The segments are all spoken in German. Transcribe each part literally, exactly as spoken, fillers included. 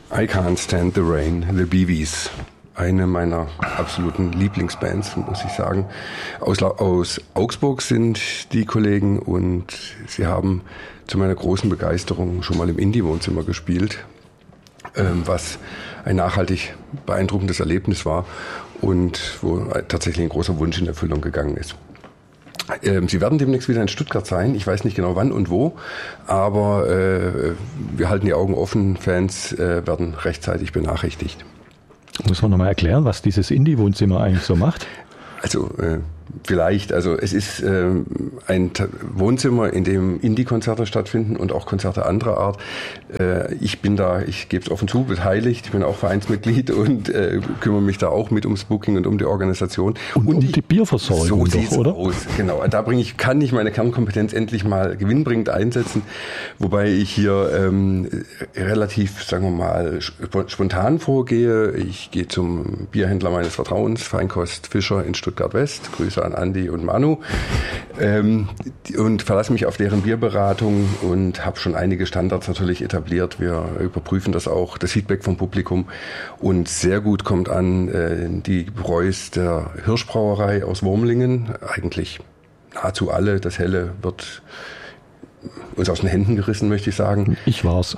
I Can't Stand the Rain, The Bee Gees. Eine meiner absoluten Lieblingsbands, muss ich sagen. Aus, aus Augsburg sind die Kollegen und sie haben zu meiner großen Begeisterung schon mal im Indie-Wohnzimmer gespielt, ähm, was ein nachhaltig beeindruckendes Erlebnis war und wo tatsächlich ein großer Wunsch in Erfüllung gegangen ist. Ähm, sie werden demnächst wieder in Stuttgart sein. Ich weiß nicht genau wann und wo, aber äh, wir halten die Augen offen. Fans äh, werden rechtzeitig benachrichtigt. Muss man nochmal erklären, was dieses Indie-Wohnzimmer eigentlich so macht? Also äh, vielleicht, also es ist äh, ein T- Wohnzimmer, in dem Indie-Konzerte stattfinden und auch Konzerte anderer Art. Äh, ich bin da, ich gebe es offen zu, beteiligt. Ich bin auch Vereinsmitglied und äh, kümmere mich da auch mit ums Booking und um die Organisation. Und, und um die Bierversorgung, so doch, oder? Aus, genau. Da bringe ich, kann ich meine Kernkompetenz endlich mal gewinnbringend einsetzen, wobei ich hier ähm, relativ, sagen wir mal, spontan vorgehe. Ich gehe zum Bierhändler meines Vertrauens, Feinkost Fischer in Stuttgart West. Grüße an Andi und Manu. Ähm, und verlasse mich auf deren Bierberatung und habe schon einige Standards natürlich etabliert. Wir überprüfen das auch, das Feedback vom Publikum. Und sehr gut kommt an äh, die Bräus der Hirschbrauerei aus Wurmlingen. Eigentlich nahezu alle. Das Helle wird uns aus den Händen gerissen, möchte ich sagen. Ich war's.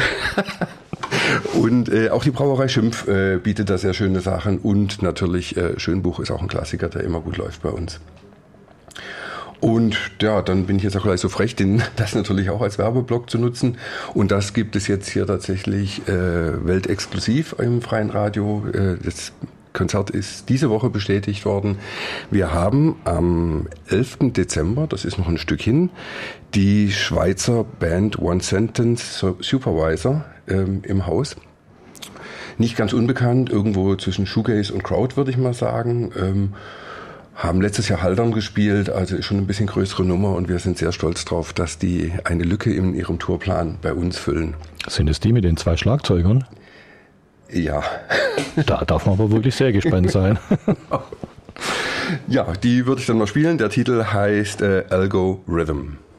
Und äh, auch die Brauerei Schimpf äh, bietet da sehr schöne Sachen und natürlich äh, Schönbuch ist auch ein Klassiker, der immer gut läuft bei uns. Und ja, dann bin ich jetzt auch gleich so frech, den, das natürlich auch als Werbeblock zu nutzen. Und das gibt es jetzt hier tatsächlich äh, weltexklusiv im Freien Radio. Äh, das Konzert ist diese Woche bestätigt worden. Wir haben am elften Dezember, das ist noch ein Stück hin, die Schweizer Band One Sentence Supervisor ähm, im Haus. Nicht ganz unbekannt, irgendwo zwischen Shoegaze und Crowd, würde ich mal sagen. Ähm, haben letztes Jahr Haldern gespielt, also ist schon ein bisschen größere Nummer und wir sind sehr stolz drauf, dass die eine Lücke in ihrem Tourplan bei uns füllen. Sind es die mit den zwei Schlagzeugern? Ja. Da darf man aber wirklich sehr gespannt sein. Ja, die würde ich dann mal spielen. Der Titel heißt äh, Algo Rhythm.